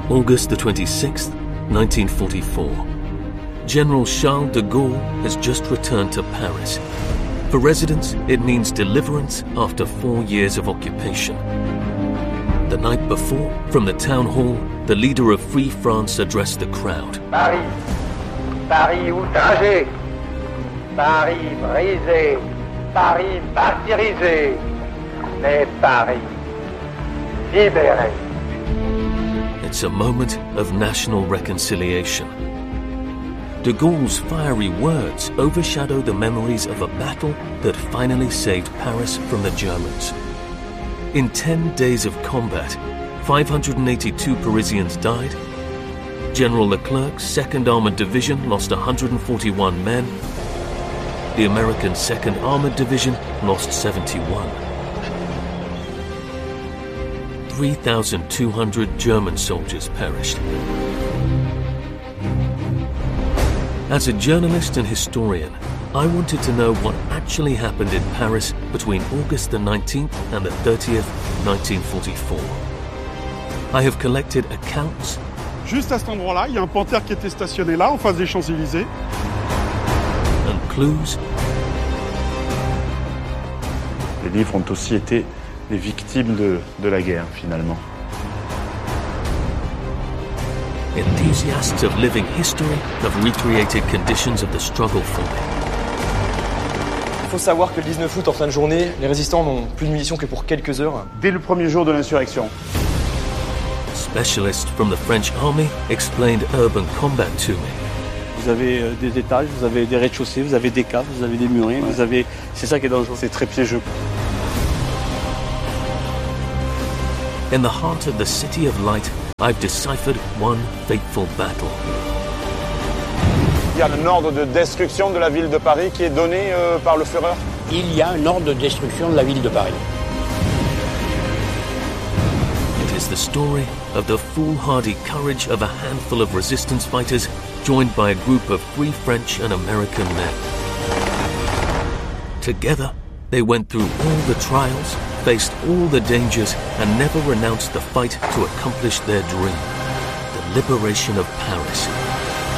August the 26th, 1944. General Charles de Gaulle has just returned to Paris. For residents, it means deliverance after 4 years of occupation. The night before, from the town hall, the leader of Free France addressed the crowd. Paris, Paris outragé, Paris brisé, Paris martyrisé, mais Paris libéré. It's a moment of national reconciliation. De Gaulle's fiery words overshadow the memories of a battle that finally saved Paris from the Germans. In 10 days of combat, 582 Parisians died. General Leclerc's 2nd Armored Division lost 141 men. The American 2nd Armored Division lost 71. 3,200 German soldiers perished. As a journalist and historian, I wanted to know what actually happened in Paris between August the 19th and the 30th, 1944. I have collected accounts. Juste à cet endroit-là, il y a un panthère qui était stationné là, en face des Champs-Élysées. And clues. Les livres ont aussi été les victimes de la guerre, finalement. Enthusiasts of living history have recreated conditions of the struggle for it. Il faut savoir que le 19 août, en fin de journée, les résistants n'ont plus de munitions que pour quelques heures. Dès le premier jour de l'insurrection. Specialists from the French army explained urban combat to me. Vous avez des étages, vous avez des rez-de-chaussée, vous avez des caves, vous avez des murets, vous avez... C'est ça qui est dangereux. C'est très piégeux. In the heart of the City of Light, I've deciphered one fateful battle. Il y a un ordre de destruction de la ville de Paris qui est donné par le Führer. Il y a un ordre de destruction de la ville de Paris. It is the story of the foolhardy courage of a handful of resistance fighters joined by a group of free French and American men. Together, they went through all the trials, faced all the dangers, and never renounced the fight to accomplish their dream, the liberation of Paris.